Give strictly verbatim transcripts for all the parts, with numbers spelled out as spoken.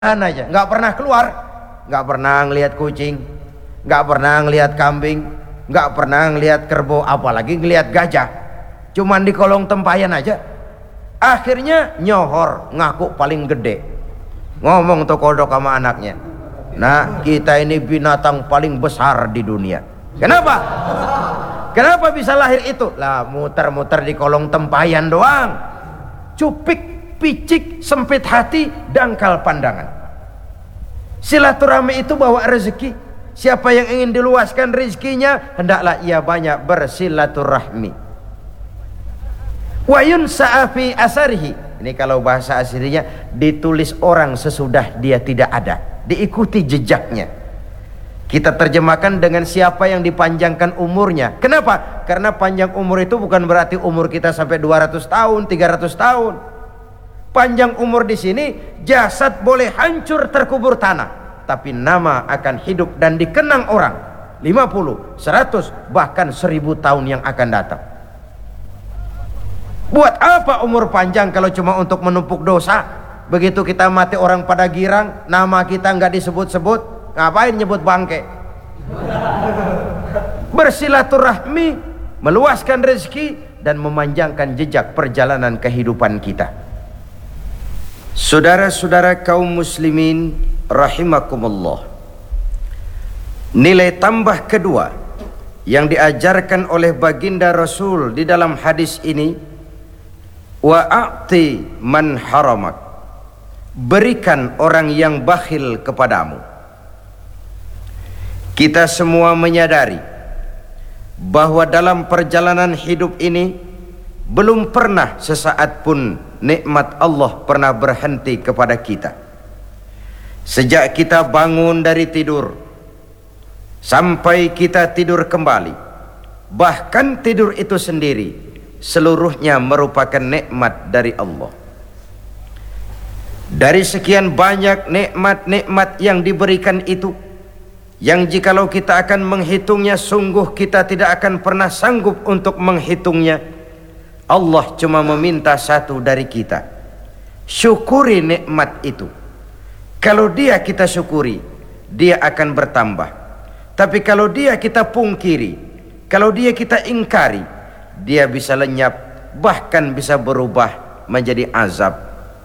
aja, nggak pernah keluar, nggak pernah ngelihat kucing, nggak pernah ngelihat kambing, nggak pernah ngelihat kerbau, apalagi ngelihat gajah. Cuman di kolong tempayan aja. Akhirnya nyohor, ngaku paling gede. Ngomong tuh kodok sama anaknya, nah kita ini binatang paling besar di dunia. Kenapa? Kenapa bisa lahir itu? Lah muter-muter di kolong tempayan doang. Cupik, picik, sempit hati, dangkal pandangan. Silaturahmi itu bawa rezeki. Siapa yang ingin diluaskan rezekinya, hendaklah ia banyak bersilaturahmi. Wa yunsa'a fi asarihi. Ini kalau bahasa aslinya, ditulis orang sesudah dia tidak ada, diikuti jejaknya. Kita terjemahkan dengan siapa yang dipanjangkan umurnya. Kenapa? Karena panjang umur itu bukan berarti umur kita sampai dua ratus tahun, tiga ratus tahun. Panjang umur di sini, jasad boleh hancur terkubur tanah, tapi nama akan hidup dan dikenang orang lima puluh, seratus, bahkan seribu tahun yang akan datang. Buat apa umur panjang kalau cuma untuk menumpuk dosa? Begitu kita mati orang pada girang, nama kita nggak disebut-sebut. Ngapain nyebut bangke? Bersilaturahmi, meluaskan rezeki, dan memanjangkan jejak perjalanan kehidupan kita. Saudara-saudara kaum muslimin rahimakumullah, nilai tambah kedua yang diajarkan oleh baginda Rasul di dalam hadis ini, wa'ati man haramak, berikan orang yang bakhil kepadamu. Kita semua menyadari bahwa dalam perjalanan hidup ini belum pernah sesaat pun nikmat Allah pernah berhenti kepada kita. Sejak kita bangun dari tidur sampai kita tidur kembali, bahkan tidur itu sendiri seluruhnya merupakan nikmat dari Allah. Dari sekian banyak nikmat-nikmat yang diberikan itu, yang jikalau kita akan menghitungnya, sungguh kita tidak akan pernah sanggup untuk menghitungnya. Allah cuma meminta satu dari kita, syukuri nikmat itu. Kalau dia kita syukuri, dia akan bertambah. Tapi kalau dia kita pungkiri, kalau dia kita ingkari, dia bisa lenyap, bahkan bisa berubah menjadi azab.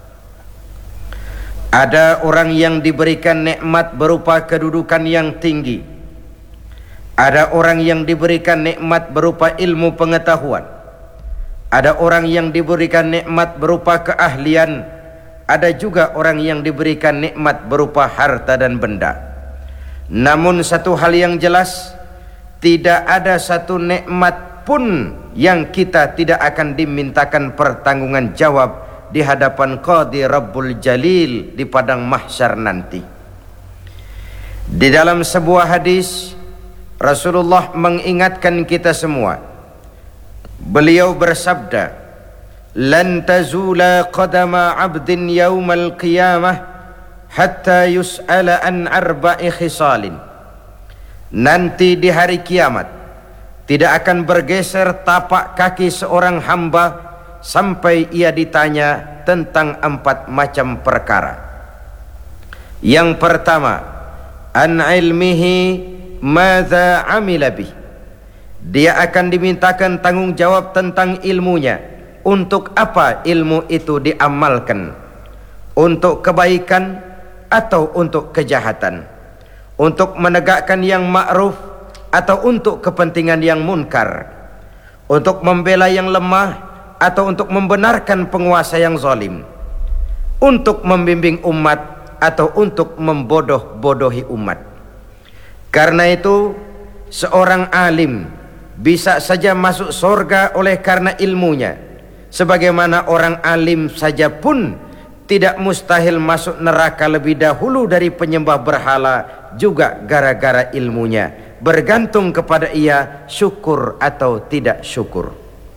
Ada orang yang diberikan nikmat berupa kedudukan yang tinggi. Ada orang yang diberikan nikmat berupa ilmu pengetahuan. Ada orang yang diberikan nikmat berupa keahlian. Ada juga orang yang diberikan nikmat berupa harta dan benda. Namun satu hal yang jelas, tidak ada satu nikmat pun yang kita tidak akan dimintakan pertanggungan jawab di hadapan Qadi Rabbul Jalil di padang mahsyar nanti. Di dalam sebuah hadis, Rasulullah mengingatkan kita semua. Beliau bersabda, "Lan tazula qadama 'abdin yaumal qiyamah hatta yus'ala an arba'i khisalin." Nanti di hari kiamat tidak akan bergeser tapak kaki seorang hamba sampai ia ditanya tentang empat macam perkara. Yang pertama, an ilmihi madza amila bih. Dia akan dimintakan tanggung jawab tentang ilmunya. Untuk apa ilmu itu diamalkan? Untuk kebaikan atau untuk kejahatan? Untuk menegakkan yang ma'ruf atau untuk kepentingan yang munkar? Untuk membela yang lemah atau untuk membenarkan penguasa yang zalim? Untuk membimbing umat atau untuk membodoh-bodohi umat? Karena itu seorang alim bisa saja masuk surga oleh karena ilmunya, sebagaimana orang alim saja pun tidak mustahil masuk neraka lebih dahulu dari penyembah berhala juga gara-gara ilmunya. Bergantung kepada ia syukur atau tidak syukur.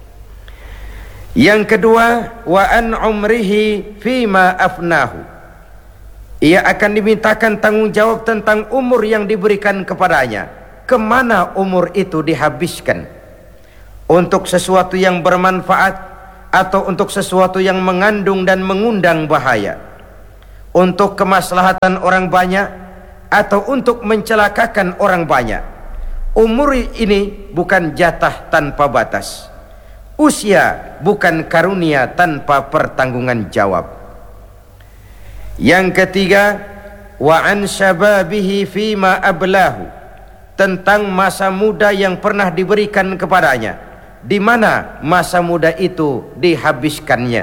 Yang kedua, wa an umrihi fima afnahu. Ia akan dimintakan tanggung jawab tentang umur yang diberikan kepadanya. Kemana umur itu dihabiskan? Untuk sesuatu yang bermanfaat atau untuk sesuatu yang mengandung dan mengundang bahaya? untuk kemaslahatan orang banyak atau untuk mencelakakan orang banyak. Umur ini bukan jatah tanpa batas. Usia bukan karunia tanpa pertanggungan jawab. Yang ketiga, wa an syababihi fima ablahu, tentang masa muda yang pernah diberikan kepadanya, di mana masa muda itu dihabiskannya.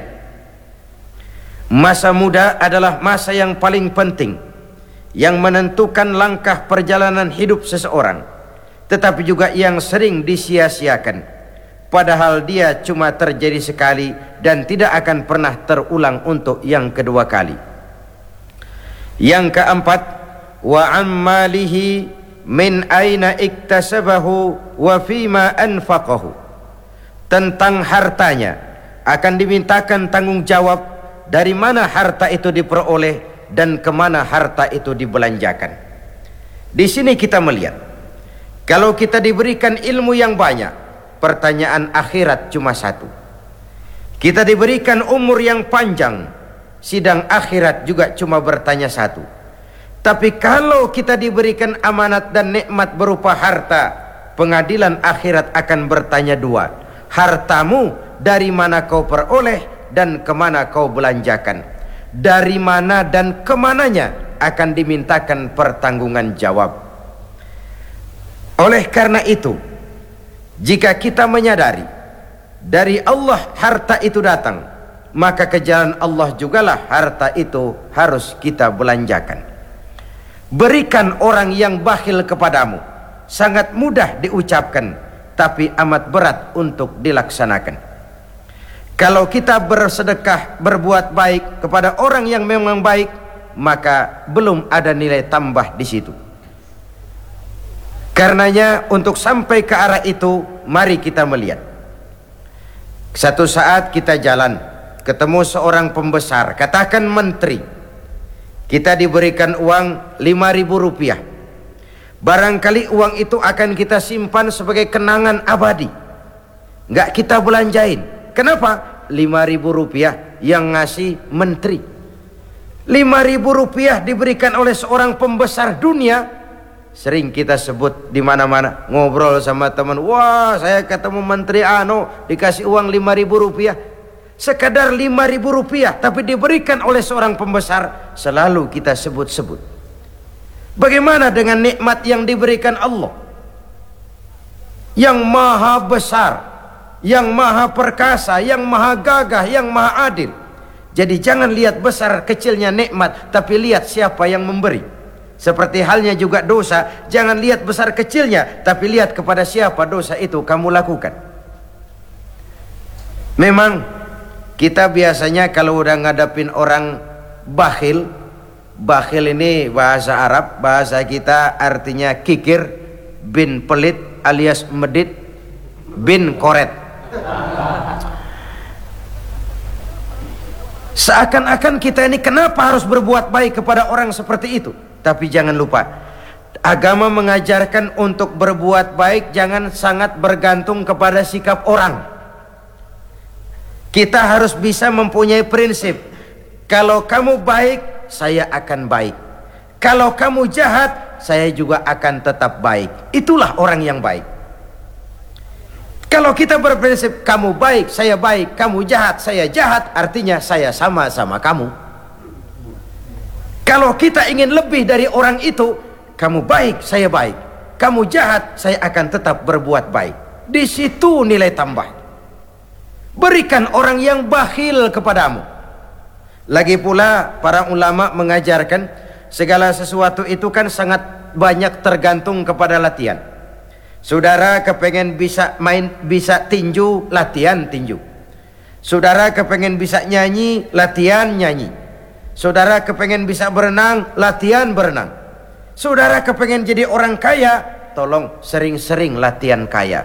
Masa muda adalah masa yang paling penting, yang menentukan langkah perjalanan hidup seseorang, tetapi juga yang sering disia-siakan, padahal dia cuma terjadi sekali dan tidak akan pernah terulang untuk yang kedua kali. Yang keempat, wa ammalihi min aina iktasabahu wa fima anfaqahu, tentang hartanya akan dimintakan tanggung jawab dari mana harta itu diperoleh dan kemana harta itu dibelanjakan. Di sini kita melihat, kalau kita diberikan ilmu yang banyak, pertanyaan akhirat cuma satu. Kita diberikan umur yang panjang, sidang akhirat juga cuma bertanya satu. Tapi kalau kita diberikan amanat dan nikmat berupa harta, pengadilan akhirat akan bertanya dua. Hartamu dari mana kau peroleh dan kemana kau belanjakan. Dari mana dan kemananya akan dimintakan pertanggungan jawab. Oleh karena itu, jika kita menyadari dari Allah harta itu datang, maka ke jalan Allah jugalah harta itu harus kita belanjakan. Berikan orang yang bakhil kepadamu, sangat mudah diucapkan, tapi amat berat untuk dilaksanakan. Kalau kita bersedekah, berbuat baik kepada orang yang memang baik, maka belum ada nilai tambah di situ. Karenanya untuk sampai ke arah itu, mari kita melihat. Satu saat kita jalan, ketemu seorang pembesar, katakan menteri. Kita diberikan uang lima ribu rupiah. Barangkali uang itu akan kita simpan sebagai kenangan abadi, nggak kita belanjain. Kenapa? lima ribu rupiah yang ngasih menteri. lima ribu rupiah diberikan oleh seorang pembesar dunia. Sering kita sebut di mana-mana, ngobrol sama teman, wah saya ketemu menteri ano, dikasih uang lima ribu rupiah. Sekadar lima ribu rupiah, tapi diberikan oleh seorang pembesar, selalu kita sebut-sebut. Bagaimana dengan nikmat yang diberikan Allah, yang maha besar, yang maha perkasa, yang maha gagah, yang maha adil? Jadi jangan lihat besar kecilnya nikmat, tapi lihat siapa yang memberi. Seperti halnya juga dosa, jangan lihat besar kecilnya, tapi lihat kepada siapa dosa itu kamu lakukan. Memang kita biasanya kalau udah ngadapin orang bakhil, bakhil ini bahasa Arab, bahasa kita artinya kikir, bin pelit alias medit, bin koret. Seakan-akan kita ini kenapa harus berbuat baik kepada orang seperti itu? Tapi jangan lupa, agama mengajarkan untuk berbuat baik jangan sangat bergantung kepada sikap orang. Kita harus bisa mempunyai prinsip, kalau kamu baik, saya akan baik. Kalau kamu jahat, saya juga akan tetap baik. Itulah orang yang baik. Kalau kita berprinsip, kamu baik, saya baik, kamu jahat, saya jahat, artinya saya sama-sama kamu. Kalau kita ingin lebih dari orang itu, kamu baik, saya baik, kamu jahat, saya akan tetap berbuat baik. Di situ nilai tambah. Berikan orang yang bakhil kepadamu. Lagi pula para ulama mengajarkan segala sesuatu itu kan sangat banyak tergantung kepada latihan. Saudara kepengen bisa main, bisa tinju, latihan tinju. Saudara kepengen bisa nyanyi, latihan nyanyi. Saudara kepengen bisa berenang, latihan berenang. Saudara kepengen jadi orang kaya, tolong sering-sering latihan kaya.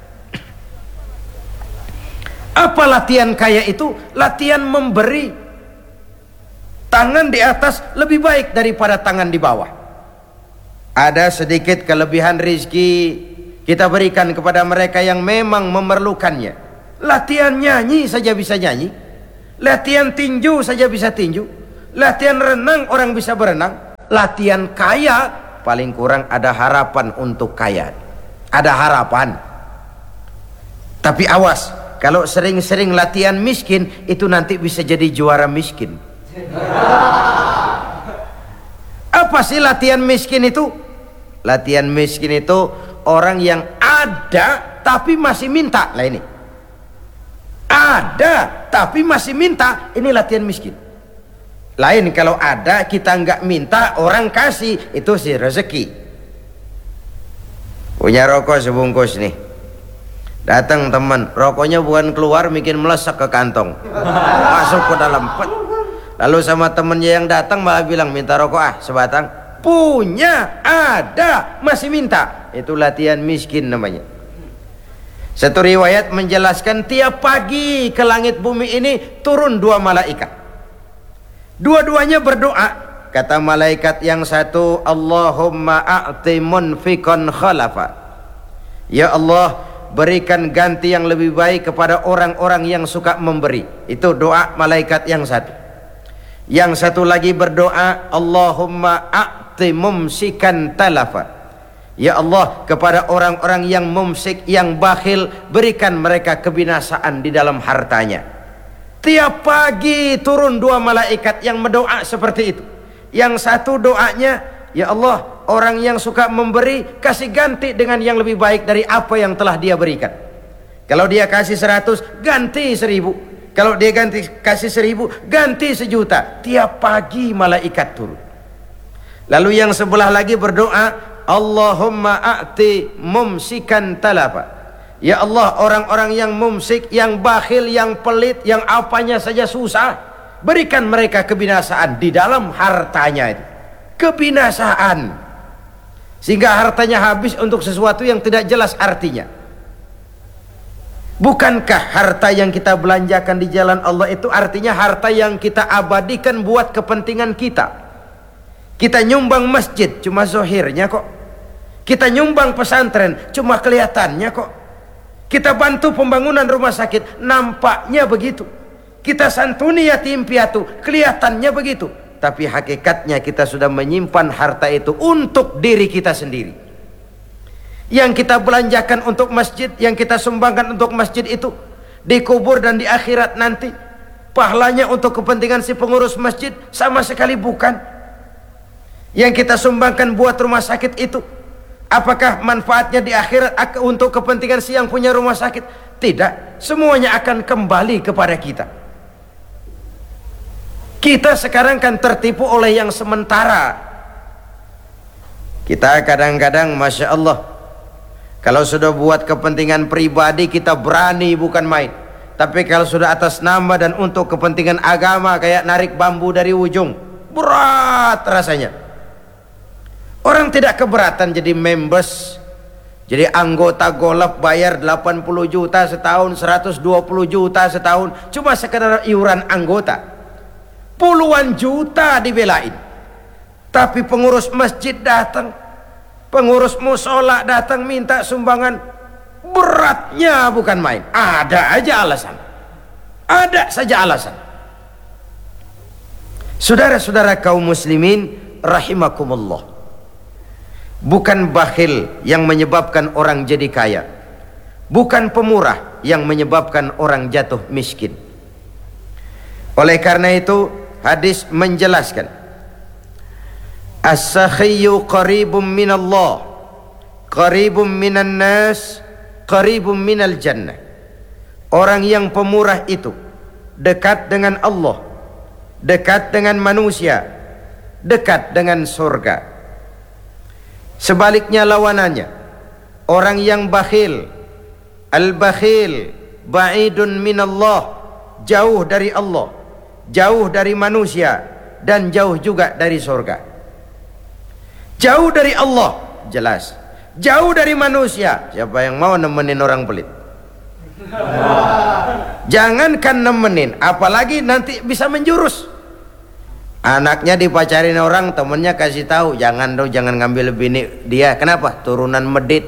Apa latihan kaya itu? Latihan memberi. Tangan di atas lebih baik daripada tangan di bawah. Ada sedikit kelebihan rizki, kita berikan kepada mereka yang memang memerlukannya. Latihan nyanyi saja bisa nyanyi, latihan tinju saja bisa tinju, Latihan renang orang bisa berenang. Latihan kaya paling kurang ada harapan untuk kaya. Ada harapan. Tapi awas, kalau sering-sering latihan miskin, itu nanti bisa jadi juara miskin. Apa sih latihan miskin itu? Latihan miskin itu orang yang ada tapi masih minta. Lah ini. Ada tapi masih minta, ini latihan miskin. Lain kalau ada kita nggak minta, orang kasih, itu sih rezeki. Punya rokok sebungkus nih, datang teman, rokoknya bukan keluar, bikin melesek ke kantong, masuk ke dalam pet. Lalu sama temennya yang datang malah bilang, minta rokok ah sebatang. Punya, ada, masih minta, itu latihan miskin namanya. Satu riwayat menjelaskan tiap pagi ke langit bumi ini turun dua malaikat. Dua-duanya berdoa. Kata malaikat yang satu, Allahumma a'ti munfiqan khalafa. Ya Allah, berikan ganti yang lebih baik kepada orang-orang yang suka memberi. Itu doa malaikat yang satu. Yang satu lagi berdoa, Allahumma a'ti mumsikan talafa. Ya Allah, kepada orang-orang yang mumsik, yang bakhil, berikan mereka kebinasaan di dalam hartanya. Tiap pagi turun dua malaikat yang mendoa seperti itu. Yang satu doanya, ya Allah, orang yang suka memberi, kasih ganti dengan yang lebih baik dari apa yang telah dia berikan. Kalau dia kasih seratus, ganti seribu. Kalau dia ganti kasih seribu, ganti sejuta. Tiap pagi malaikat turun. Lalu yang sebelah lagi berdoa, Allahumma a'ti mumsikan talafa. Ya Allah, orang-orang yang mumsik, yang bakhil, yang pelit, yang apanya saja susah, berikan mereka kebinasaan di dalam hartanya itu. Kebinasaan. Sehingga hartanya habis untuk sesuatu yang tidak jelas artinya. Bukankah harta yang kita belanjakan di jalan Allah itu artinya harta yang kita abadikan buat kepentingan kita? Kita nyumbang masjid cuma zohirnya kok. Kita nyumbang pesantren cuma kelihatannya kok. Kita bantu pembangunan rumah sakit, nampaknya begitu. Kita santuni yatim piatu, kelihatannya begitu. Tapi hakikatnya kita sudah menyimpan harta itu untuk diri kita sendiri. Yang kita belanjakan untuk masjid, yang kita sumbangkan untuk masjid itu dikubur dan di akhirat nanti pahalanya untuk kepentingan si pengurus masjid sama sekali bukan. Yang kita sumbangkan buat rumah sakit itu, apakah manfaatnya di akhirat untuk kepentingan si yang punya rumah sakit? Tidak, semuanya akan kembali kepada kita. Kita sekarang kan tertipu oleh yang sementara. Kita kadang-kadang Masya Allah, kalau sudah buat kepentingan pribadi kita berani bukan main. Tapi kalau sudah atas nama dan untuk kepentingan agama, kayak narik bambu dari ujung, berat rasanya. Orang tidak keberatan jadi members, jadi anggota golf, bayar delapan puluh juta setahun, seratus dua puluh juta setahun, cuma sekedar iuran anggota. Puluhan juta dibelain. Tapi pengurus masjid datang, pengurus musola datang minta sumbangan, beratnya bukan main. Ada aja alasan, ada saja alasan. Saudara-saudara kaum muslimin rahimakumullah, bukan bakhil yang menyebabkan orang jadi kaya, bukan pemurah yang menyebabkan orang jatuh miskin. Oleh karena itu hadis menjelaskan, as-sakhiyyu qaribum minallah, qaribum minan nas, qaribum minal jannah. Orang yang pemurah itu dekat dengan Allah, dekat dengan manusia, dekat dengan surga. Sebaliknya lawanannya, orang yang bakhil, al-bakhil ba'idun minallah, jauh dari Allah, jauh dari manusia, dan jauh juga dari surga. Jauh dari Allah jelas, jauh dari manusia. Siapa yang mau nemenin orang pelit? Jangankan nemenin, apalagi nanti bisa menjurus. Anaknya dipacarin orang, temennya kasih tahu, jangan dong, jangan ngambil bini dia. Kenapa? Turunan medit.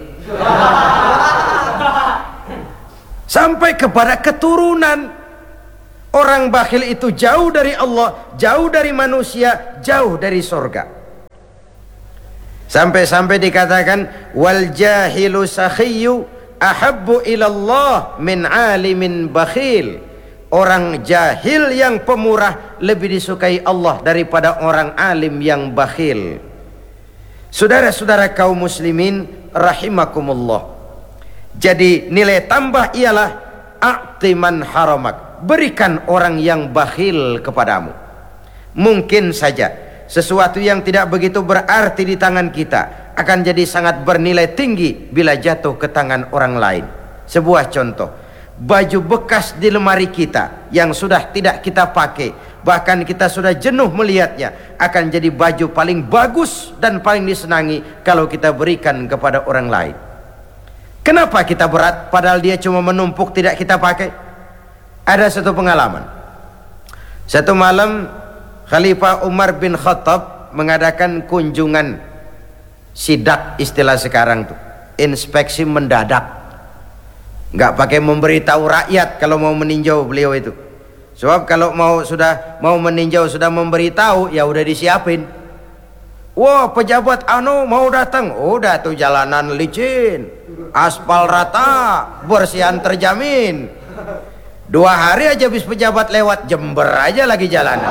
Sampai kepada keturunan. Orang bakhil itu jauh dari Allah, jauh dari manusia, jauh dari surga. Sampai-sampai dikatakan wal jahilu sakhiyyu ahabbu ilallah min alimin bakhil. Orang jahil yang pemurah lebih disukai Allah daripada orang alim yang bakhil. Saudara-saudara kaum muslimin rahimakumullah. Jadi nilai tambah ialah a'timan haramak. Berikan orang yang bakhil kepadamu. Mungkin saja sesuatu yang tidak begitu berarti di tangan kita akan jadi sangat bernilai tinggi bila jatuh ke tangan orang lain. Sebuah contoh, baju bekas di lemari kita yang sudah tidak kita pakai, bahkan kita sudah jenuh melihatnya, akan jadi baju paling bagus dan paling disenangi kalau kita berikan kepada orang lain. Kenapa kita berat padahal dia cuma menumpuk tidak kita pakai? Ada satu pengalaman. Satu malam Khalifah Umar bin Khattab mengadakan kunjungan sidak, istilah sekarang tuh, inspeksi mendadak. Nggak pakai memberitahu rakyat kalau mau meninjau beliau itu. Sebab kalau mau sudah mau meninjau sudah memberitahu, ya udah disiapin. Wah, pejabat anu mau datang, udah tuh jalanan licin, aspal rata, bersihan terjamin. Dua hari aja habis pejabat lewat, Jember aja lagi jalanan.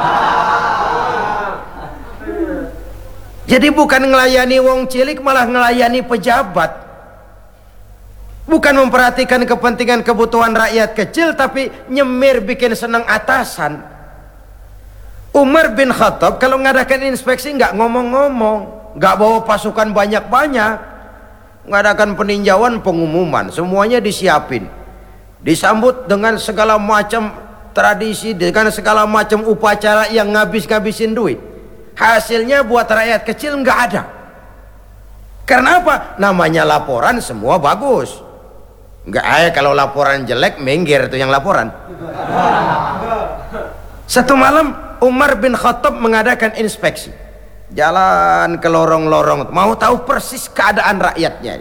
Jadi bukan ngelayani wong cilik, malah ngelayani pejabat. Bukan memperhatikan kepentingan kebutuhan rakyat kecil, tapi nyemir bikin senang atasan. Umar bin Khattab kalau ngadakan inspeksi nggak ngomong-ngomong, nggak bawa pasukan banyak-banyak, ngadakan peninjauan pengumuman, semuanya disiapin, disambut dengan segala macam tradisi, dengan segala macam upacara yang ngabis-ngabisin duit. Hasilnya buat rakyat kecil nggak ada. Karena apa? Namanya laporan semua bagus. Nggak ada, kalau laporan jelek minggir tuh yang laporan. Satu malam Umar bin Khattab mengadakan inspeksi, jalan ke lorong-lorong, mau tahu persis keadaan rakyatnya.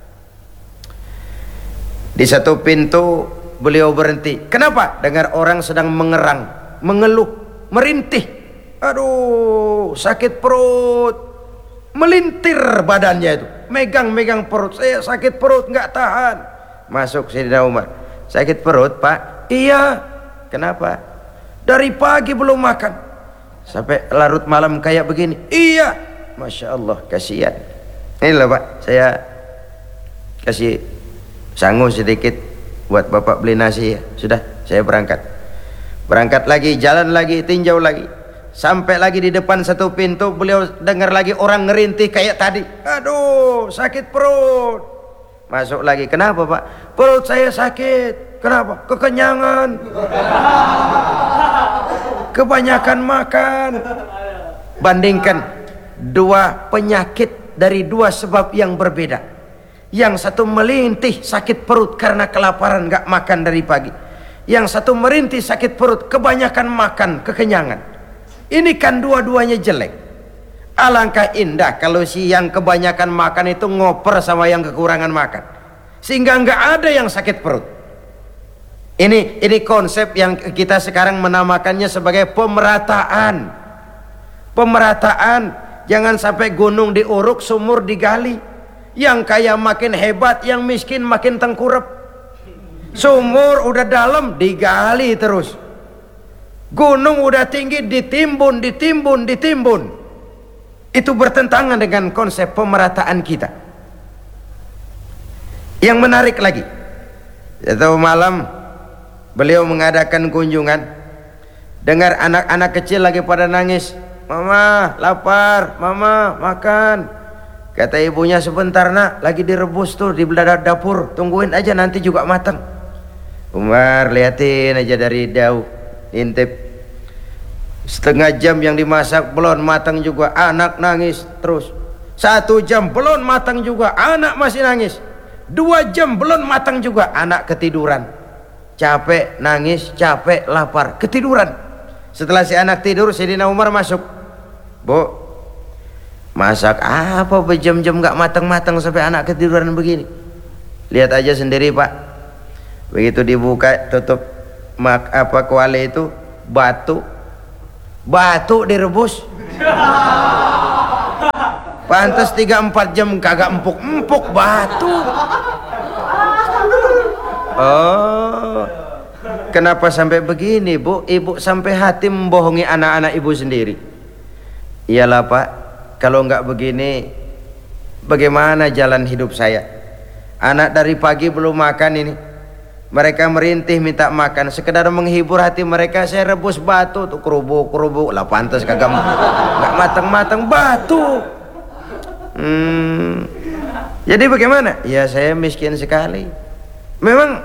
Di satu pintu beliau berhenti. Kenapa? Dengar orang sedang mengerang, mengeluh, merintih. Aduh, sakit perut, melintir badannya itu, megang-megang perut. Saya sakit perut, nggak tahan. Masuk Sayyidina Umar. Sakit perut, Pak? Iya. Kenapa? Dari pagi belum makan sampai larut malam kayak begini. Iya. Masya Allah, kasihan. Ini loh Pak, saya kasih sangu sedikit buat Bapak beli nasi ya. Sudah, saya berangkat. Berangkat lagi, jalan lagi, tinjau lagi. Sampai lagi di depan satu pintu, beliau dengar lagi orang ngerintih kayak tadi. Aduh, sakit perut. Masuk lagi. Kenapa Pak? Perut saya sakit. Kenapa? Kekenyangan, kebanyakan makan. Bandingkan dua penyakit dari dua sebab yang berbeda. Yang satu melintih sakit perut karena kelaparan, gak makan dari pagi. Yang satu merintih sakit perut kebanyakan makan, kekenyangan. Ini kan dua-duanya jelek. Alangkah indah kalau si yang kebanyakan makan itu ngoper sama yang kekurangan makan, sehingga nggak ada yang sakit perut. Ini ini konsep yang kita sekarang menamakannya sebagai pemerataan. Pemerataan, jangan sampai gunung diuruk, sumur digali. Yang kaya makin hebat, yang miskin makin tengkurap. Sumur udah dalam digali terus. Gunung udah tinggi ditimbun, ditimbun, ditimbun. Itu bertentangan dengan konsep pemerataan kita. Yang menarik lagi, satu malam beliau mengadakan kunjungan, dengar anak-anak kecil lagi pada nangis. Mama lapar, mama makan. Kata ibunya, sebentar nak, lagi direbus tuh di dapur, tungguin aja nanti juga matang. Umar liatin aja dari jauh, intip. Setengah jam yang dimasak belum matang juga, anak nangis terus. Satu jam belum matang juga, anak masih nangis. Dua jam belum matang juga, anak ketiduran. Capek, nangis, capek, lapar, ketiduran. Setelah si anak tidur, Sayyidina Umar masuk. Bu, masak apa berjam-jam gak matang-matang sampai anak ketiduran begini? Lihat aja sendiri Pak. Begitu dibuka, tutup, mak apa kuali itu batu batu direbus pantas tiga empat jam kagak empuk-empuk batu. Oh, kenapa sampai begini, Bu? Ibu sampai hati membohongi anak-anak ibu sendiri. Iyalah, Pak, kalau nggak begini bagaimana jalan hidup saya? Anak dari pagi belum makan ini, mereka merintih minta makan, sekedar menghibur hati mereka saya rebus batu tuh, kerubuk-kerubuk lah, pantas kagak nggak matang-matang batu. Hmm. Jadi bagaimana? Ya saya miskin sekali. Memang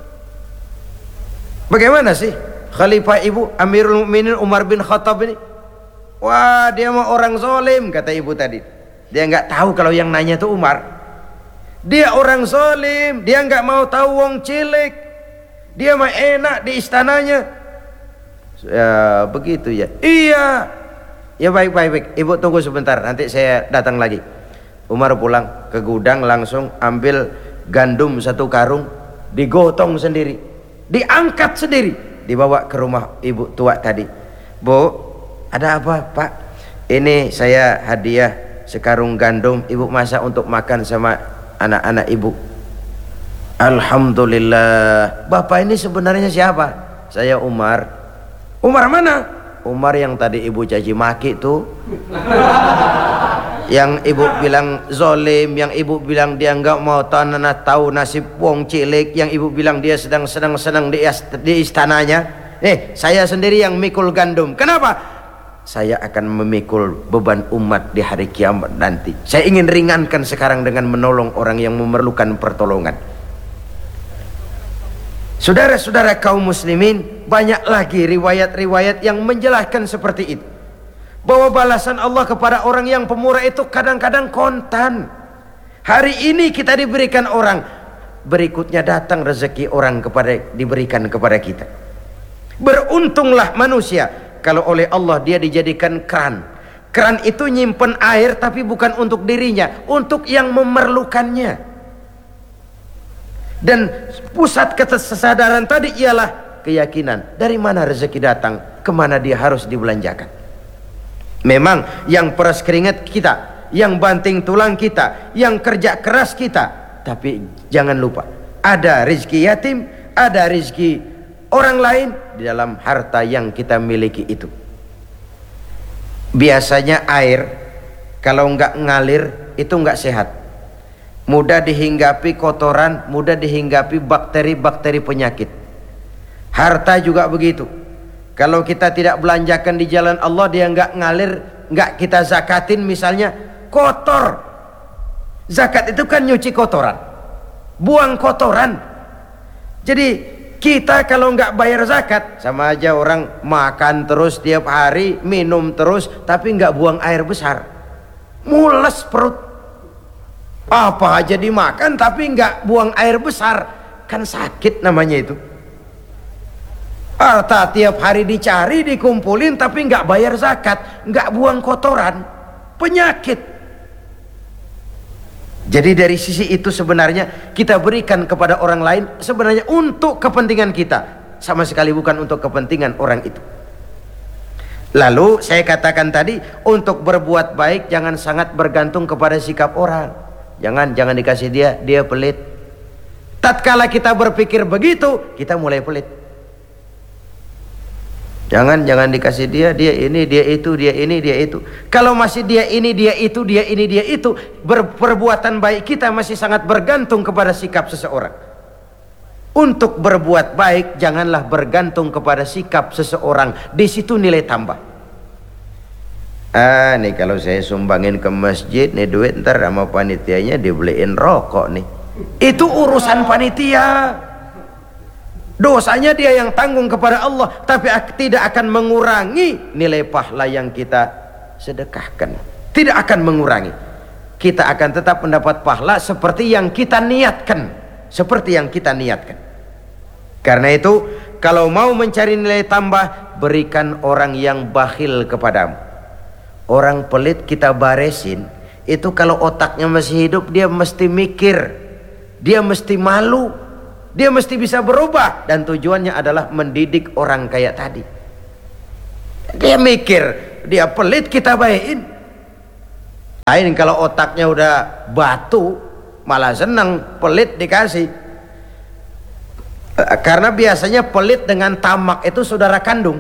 bagaimana sih Khalifah ibu Amirul Mukminin Umar bin Khattab ini? Wah, dia mah orang zalim kata ibu tadi. Dia nggak tahu kalau yang nanya tuh Umar. Dia orang zalim, dia nggak mau tahu wong cilik. Dia mah enak di istananya. Ya begitu ya. Iya. Ya baik baik baik. Ibu tunggu sebentar, nanti saya datang lagi. Umar pulang ke gudang, langsung ambil gandum satu karung, digotong sendiri, diangkat sendiri, dibawa ke rumah ibu tua tadi. Bu, ada apa Pak? Ini saya hadiah sekarung gandum, ibu masak untuk makan sama anak-anak ibu. Alhamdulillah. Bapak ini sebenarnya siapa? Saya Umar. Umar mana? Umar yang tadi ibu caci maki tuh, yang ibu bilang zolim, yang ibu bilang dia nggak mau tanah tahu nasib wong cilik, yang ibu bilang dia sedang sedang senang di, di istananya. Eh, saya sendiri yang mikul gandum. Kenapa? Saya akan memikul beban umat di hari kiamat nanti. Saya ingin ringankan sekarang dengan menolong orang yang memerlukan pertolongan. Saudara-saudara kaum muslimin, banyak lagi riwayat-riwayat yang menjelaskan seperti itu, bahwa balasan Allah kepada orang yang pemurah itu kadang-kadang kontan. Hari ini kita diberikan orang, berikutnya datang rezeki orang kepada diberikan kepada kita. Beruntunglah manusia kalau oleh Allah dia dijadikan keran. Keran itu nyimpen air tapi bukan untuk dirinya, untuk yang memerlukannya. Dan pusat kesadaran tadi ialah keyakinan dari mana rezeki datang, kemana dia harus dibelanjakan. Memang yang peras keringat kita, yang banting tulang kita, yang kerja keras kita, tapi jangan lupa ada rezeki yatim, ada rezeki orang lain di dalam harta yang kita miliki itu. Biasanya air kalau nggak ngalir itu nggak sehat, mudah dihinggapi kotoran, mudah dihinggapi bakteri-bakteri penyakit. Harta juga begitu. Kalau kita tidak belanjakan di jalan Allah, dia nggak ngalir, nggak kita zakatin misalnya, kotor. Zakat itu kan nyuci kotoran, buang kotoran. Jadi kita kalau nggak bayar zakat, sama aja orang makan terus tiap hari, minum terus, tapi nggak buang air besar, mules perut. Apa aja dimakan tapi nggak buang air besar, kan sakit namanya itu. Harta tiap hari dicari, dikumpulin, tapi nggak bayar zakat, nggak buang kotoran, penyakit. Jadi dari sisi itu sebenarnya kita berikan kepada orang lain sebenarnya untuk kepentingan kita, sama sekali bukan untuk kepentingan orang itu. Lalu saya katakan tadi, untuk berbuat baik jangan sangat bergantung kepada sikap orang. Jangan jangan dikasih dia, dia pelit. Tatkala kita berpikir begitu, kita mulai pelit. Jangan jangan dikasih dia, dia ini, dia itu, dia ini, dia itu. Kalau masih dia ini, dia itu, dia ini, dia itu, perbuatan baik kita masih sangat bergantung kepada sikap seseorang. Untuk berbuat baik janganlah bergantung kepada sikap seseorang. Di situ nilai tambah. Ah, nih kalau saya sumbangin ke masjid nih duit, ntar sama panitianya dibeliin rokok nih. Itu urusan panitia. Dosanya dia yang tanggung kepada Allah, tapi tidak akan mengurangi nilai pahala yang kita sedekahkan. Tidak akan mengurangi. Kita akan tetap mendapat pahala seperti yang kita niatkan, seperti yang kita niatkan. Karena itu, kalau mau mencari nilai tambah, berikan orang yang bakhil kepadamu. Orang pelit kita baresin, itu kalau otaknya masih hidup dia mesti mikir, dia mesti malu. Dia mesti bisa berubah, dan tujuannya adalah mendidik orang kayak tadi. Dia mikir, dia pelit kita baikin. Lain kalau otaknya udah batu, malah senang pelit dikasih. Karena biasanya pelit dengan tamak itu saudara kandung.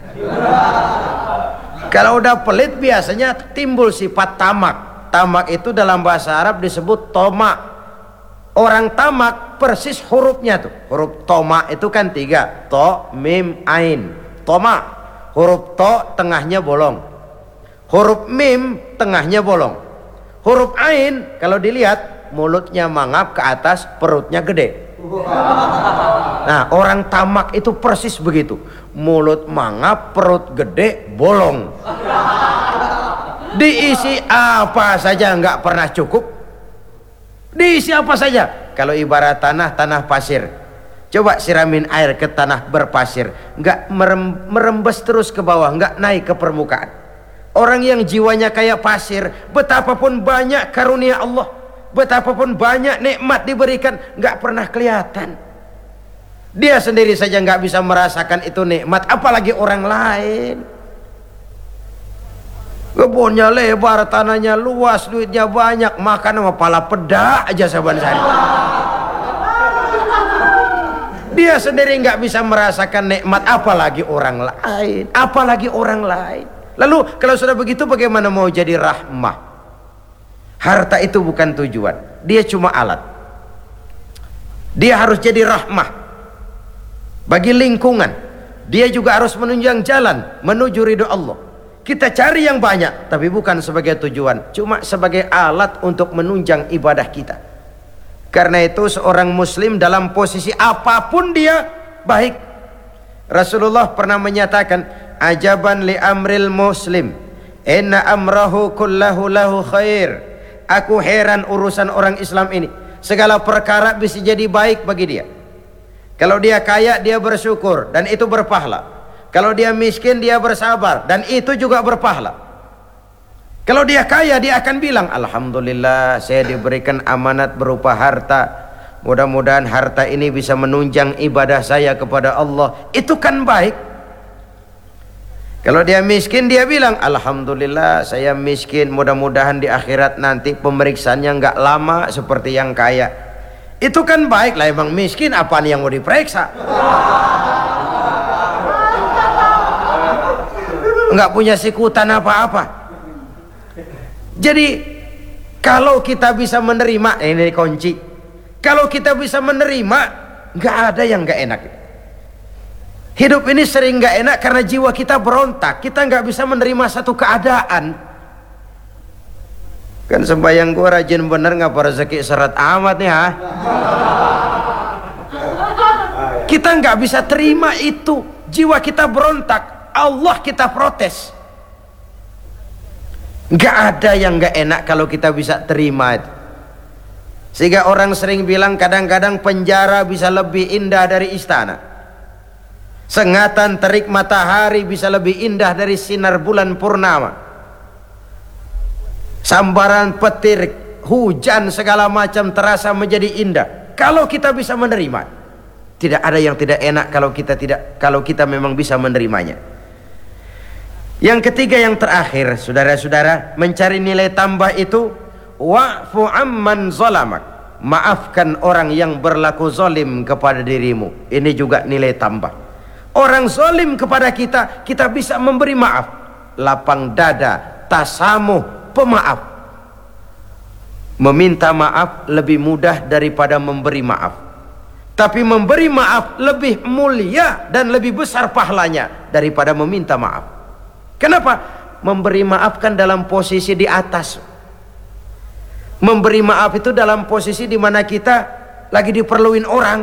Kalau udah pelit biasanya timbul sifat tamak. Tamak itu dalam bahasa Arab disebut toma. Orang tamak persis hurufnya tuh. Huruf toma itu kan tiga, to, mim, ain. Toma, huruf to tengahnya bolong, huruf mim tengahnya bolong, huruf ain kalau dilihat mulutnya mangap ke atas, perutnya gede. Nah, orang tamak itu persis begitu, mulut mangap, perut gede, bolong. Diisi apa saja nggak pernah cukup. Diisi apa saja. Kalau ibarat tanah, tanah pasir, coba siramin air ke tanah berpasir, nggak merem, merembes terus ke bawah, nggak naik ke permukaan. Orang yang jiwanya kayak pasir, betapapun banyak karunia Allah, betapapun banyak nikmat diberikan, nggak pernah kelihatan. Dia sendiri saja nggak bisa merasakan itu nikmat, apalagi orang lain. Kebunnya lebar, tanahnya luas, duitnya banyak, makan sama pala peda aja saban hari. Dia sendiri nggak bisa merasakan nikmat, apalagi orang lain, apalagi orang lain. Lalu kalau sudah begitu bagaimana mau jadi rahmah? Harta itu bukan tujuan, dia cuma alat. Dia harus jadi rahmah bagi lingkungan. Dia juga harus menunjang jalan menuju ridho Allah. Kita cari yang banyak, tapi bukan sebagai tujuan, cuma sebagai alat untuk menunjang ibadah kita. Karena itu seorang muslim dalam posisi apapun dia baik. Rasulullah pernah menyatakan, ajaban li amril muslim, inna amrahu kullahu lahu khair. Aku heran urusan orang Islam ini, segala perkara bisa jadi baik bagi dia. Kalau dia kaya, dia bersyukur dan itu berpahala. Kalau dia miskin, dia bersabar dan itu juga berpahala. Kalau dia kaya, dia akan bilang, alhamdulillah saya diberikan amanat berupa harta, mudah-mudahan harta ini bisa menunjang ibadah saya kepada Allah. Itu kan baik. Kalau dia miskin, dia bilang, alhamdulillah saya miskin, mudah-mudahan di akhirat nanti pemeriksaannya nggak lama seperti yang kaya. Itu kan baik lah, emang miskin apaan yang mau diperiksa? Nggak punya sikutan apa-apa. Jadi kalau kita bisa menerima, ini kunci, kalau kita bisa menerima, nggak ada yang nggak enak. Hidup ini sering nggak enak karena jiwa kita berontak, kita nggak bisa menerima satu keadaan. Kan sembahyang gua rajin bener, ngapa rezeki seret amat nih ha? Kita nggak bisa terima itu, jiwa kita berontak. Allah kita protes. Nggak ada yang nggak enak kalau kita bisa terima itu. Sehingga orang sering bilang kadang-kadang penjara bisa lebih indah dari istana. Sengatan terik matahari bisa lebih indah dari sinar bulan purnama. Sambaran petir, hujan segala macam terasa menjadi indah kalau kita bisa menerima. Tidak ada yang tidak enak kalau kita tidak, kalau kita memang bisa menerimanya. Yang ketiga, yang terakhir, saudara-saudara, mencari nilai tambah itu wa'fu amman zalamak, maafkan orang yang berlaku zalim kepada dirimu. Ini juga nilai tambah. Orang zalim kepada kita, kita bisa memberi maaf. Lapang dada, tasamuh, pemaaf. Meminta maaf lebih mudah daripada memberi maaf. Tapi memberi maaf lebih mulia dan lebih besar pahalanya daripada meminta maaf. Kenapa? Memberi maaf kan dalam posisi di atas. Memberi maaf itu dalam posisi di mana kita lagi diperluin orang.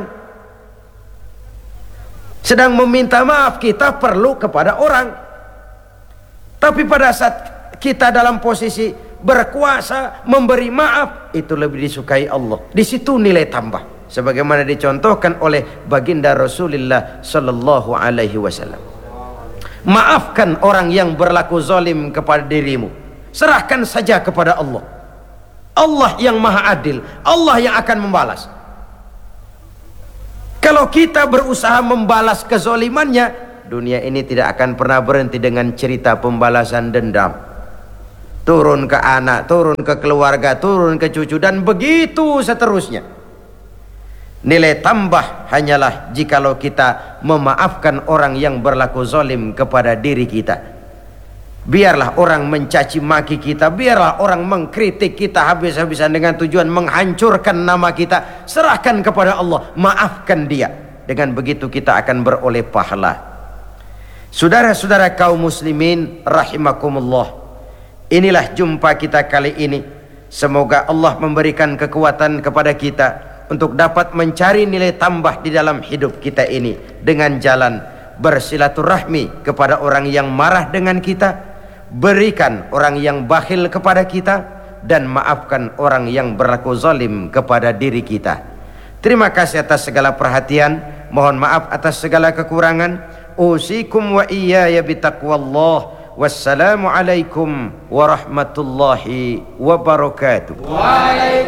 Sedang meminta maaf kita perlu kepada orang. Tapi pada saat kita dalam posisi berkuasa memberi maaf, itu lebih disukai Allah. Di situ nilai tambah. Sebagaimana dicontohkan oleh baginda Rasulullah sallallahu alaihi wasallam. Maafkan orang yang berlaku zalim kepada dirimu. Serahkan saja kepada Allah. Allah yang maha adil, Allah yang akan membalas. Kalau kita berusaha membalas kezolimannya, dunia ini tidak akan pernah berhenti dengan cerita pembalasan dendam. Turun ke anak, turun ke keluarga, turun ke cucu, dan begitu seterusnya. Nilai tambah hanyalah jikalau kita memaafkan orang yang berlaku zalim kepada diri kita. Biarlah orang mencaci maki kita, biarlah orang mengkritik kita habis-habisan dengan tujuan menghancurkan nama kita, serahkan kepada Allah, maafkan dia. Dengan begitu kita akan beroleh pahala. Saudara-saudara kaum muslimin rahimakumullah, inilah jumpa kita kali ini. Semoga Allah memberikan kekuatan kepada kita untuk dapat mencari nilai tambah di dalam hidup kita ini dengan jalan bersilaturahmi kepada orang yang marah dengan kita, berikan orang yang bakhil kepada kita, dan maafkan orang yang berlaku zalim kepada diri kita. Terima kasih atas segala perhatian, mohon maaf atas segala kekurangan. Usikum wa iyaya bitaqwallah. Wassalamu alaikum warahmatullahi wabarakatuh.